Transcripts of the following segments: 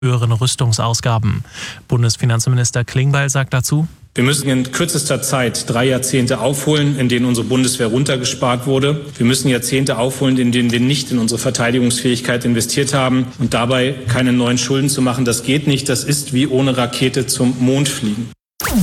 höheren Rüstungsausgaben. Bundesfinanzminister Klingbeil sagt dazu: Wir müssen in kürzester Zeit 3 Jahrzehnte aufholen, in denen unsere Bundeswehr runtergespart wurde. Wir müssen Jahrzehnte aufholen, in denen wir nicht in unsere Verteidigungsfähigkeit investiert haben. Und dabei keine neuen Schulden zu machen, das geht nicht. Das ist wie ohne Rakete zum Mond fliegen.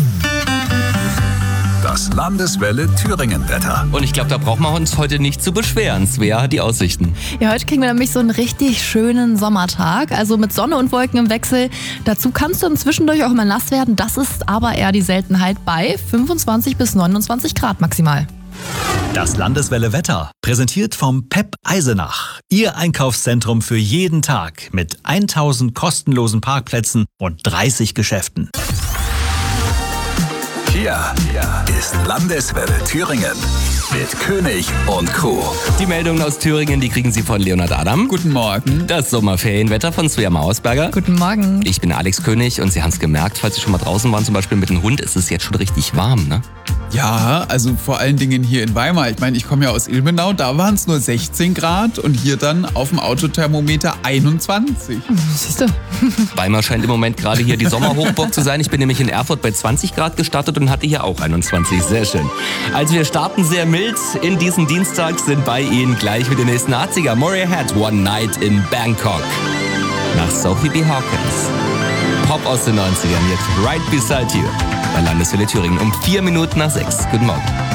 Das Landeswelle Thüringen-Wetter. Und ich glaube, da brauchen wir uns heute nicht zu beschweren. Svea hat die Aussichten. Ja, heute kriegen wir nämlich so einen richtig schönen Sommertag. Also mit Sonne und Wolken im Wechsel. Dazu kannst du zwischendurch auch mal nass werden. Das ist aber eher die Seltenheit bei 25 bis 29 Grad maximal. Das Landeswelle Wetter, präsentiert vom PEP Eisenach. Ihr Einkaufszentrum für jeden Tag mit 1000 kostenlosen Parkplätzen und 30 Geschäften. Hier ist Landeswelle Thüringen mit König und Co. Die Meldungen aus Thüringen, die kriegen Sie von Leonhard Adam. Guten Morgen. Das Sommerferienwetter von Svea Mausberger. Guten Morgen. Ich bin Alex König und Sie haben es gemerkt, falls Sie schon mal draußen waren, zum Beispiel mit dem Hund, ist es jetzt schon richtig warm, ne? Ja, also vor allen Dingen hier in Weimar. Ich meine, ich komme ja aus Ilmenau, da waren es nur 16 Grad und hier dann auf dem Autothermometer 21. Siehst du? Weimar scheint im Moment gerade hier die Sommerhochburg zu sein. Ich bin nämlich in Erfurt bei 20 Grad gestartet und hatte hier auch 21. Sehr schön. Also wir starten sehr mild in diesen Dienstag, sind bei Ihnen gleich mit den nächsten 80er. Moria Head, One Night in Bangkok. Nach Sophie B. Hawkins. Pop aus den 90ern, jetzt Right Beside You. Bei Landeswelle Thüringen um 4 Minuten nach 6. Guten Morgen.